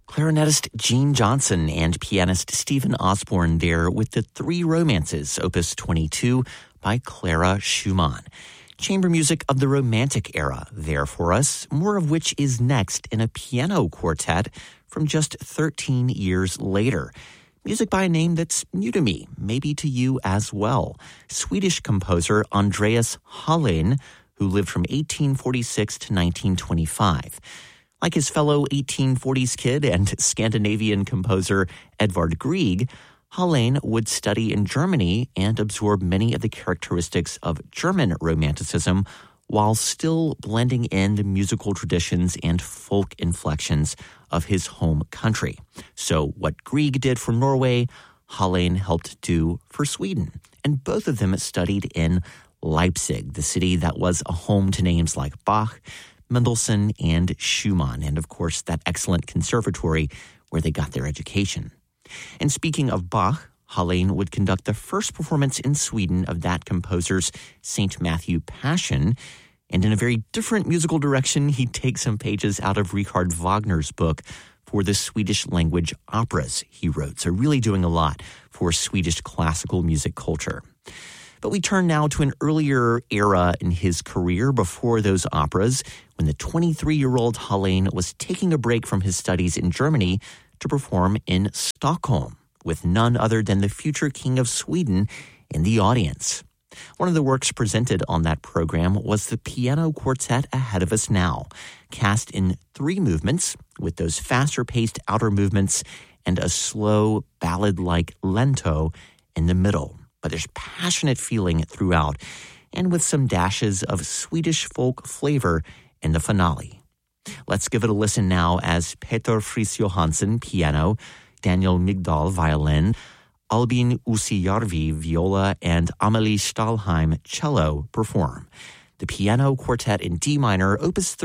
Clarinetist Gene Johnson and pianist Stephen Osborne there with the Three Romances, Opus 22 by Clara Schumann. Chamber music of the Romantic era there for us, more of which is next in a piano quartet from just 13 years later. Music by a name that's new to me, maybe to you as well. Swedish composer Andreas Hallén, who lived from 1846 to 1925. Like his fellow 1840s kid and Scandinavian composer Edvard Grieg, Hallén would study in Germany and absorb many of the characteristics of German Romanticism while still blending in the musical traditions and folk inflections of his home country. So what Grieg did for Norway, Hallén helped do for Sweden. And both of them studied in Leipzig, the city that was a home to names like Bach, Mendelssohn, and Schumann, and of course that excellent conservatory where they got their education. And speaking of Bach, Hallén would conduct the first performance in Sweden of that composer's St. Matthew Passion, and in a very different musical direction, he'd take some pages out of Richard Wagner's book for the Swedish language operas he wrote, so really doing a lot for Swedish classical music culture. But we turn now to an earlier era in his career before those operas, when the 23-year-old Hallén was taking a break from his studies in Germany to perform in Stockholm, with none other than the future King of Sweden in the audience. One of the works presented on that program was the piano quartet Ahead of Us Now, cast in 3 movements, with those faster-paced outer movements and a slow, ballad-like lento in the middle. But there's passionate feeling throughout, and with some dashes of Swedish folk flavor in the finale. Let's give it a listen now as Peter Friis Johansson, piano, Daniel Migdal, violin, Albin Uusijärvi, viola, and Amelie Stahlheim, cello, perform. The piano quartet in D minor, Opus